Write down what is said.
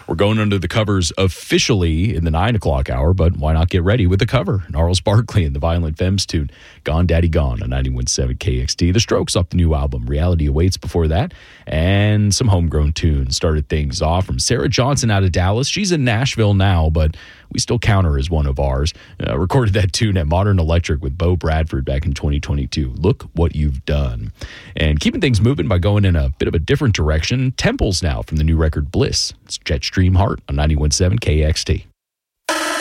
We're going under the covers officially in the 9 o'clock hour, but why not get ready with the cover? Gnarls Barkley and the Violent Femmes tune, Gone Daddy Gone on 91.7 KXT. The Strokes off the new album, Reality Awaits before that, and some homegrown tunes. Started things off from Sarah Johnson out of Dallas. She's in Nashville now, but we still count her as one of ours. Recorded that tune at Modern Electric with Bo Bradford back in 2022. Look What You've Done. And keeping things moving by going in a bit of a different direction, Temples now from the new record Bliss. It's Jetstream Heart on 91.7 KXT.